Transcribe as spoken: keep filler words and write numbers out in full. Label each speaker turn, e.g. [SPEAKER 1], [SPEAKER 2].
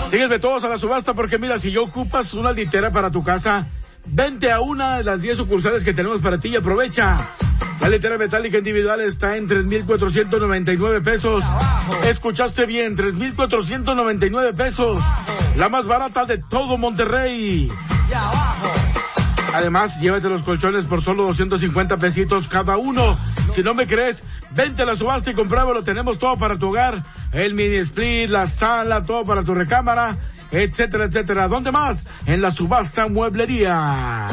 [SPEAKER 1] Sígueme todos a la subasta porque mira, si ya ocupas una litera para tu casa, vente a una de las diez sucursales que tenemos para ti y aprovecha. La litera metálica individual está en tres mil cuatrocientos noventa y nueve pesos. Escuchaste bien, tres mil cuatrocientos noventa y nueve pesos. La más barata de todo Monterrey. Además, llévate los colchones por solo doscientos cincuenta pesitos cada uno. Si no me crees, vente a la subasta y compruébalo. Tenemos todo para tu hogar. El mini split, la sala, todo para tu recámara, etcétera, etcétera. ¿Dónde más? En la subasta mueblería.